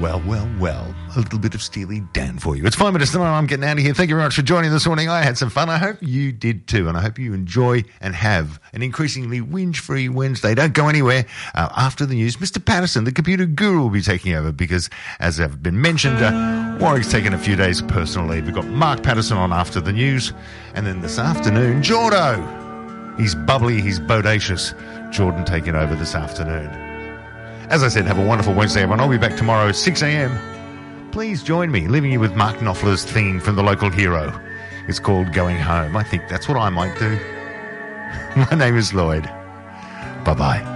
Well, a little bit of Steely Dan for you. It's 5 minutes to 9. I'm getting out of here. Thank you very much for joining this morning. I had some fun. I hope you did too, and I hope you enjoy and have an increasingly whinge-free Wednesday. Don't go anywhere. After the news, Mr. Patterson, the computer guru, will be taking over because, as have been mentioned, Warwick's taken a few days personal leave. We've got Mark Patterson on after the news, and then this afternoon, Jordo. He's bubbly, he's bodacious. Jordan taking over this afternoon. As I said, have a wonderful Wednesday, everyone. I'll be back tomorrow at 6 a.m. Please join me, leaving you with Mark Knopfler's theme from The Local Hero. It's called Going Home. I think that's what I might do. My name is Lloyd. Bye-bye.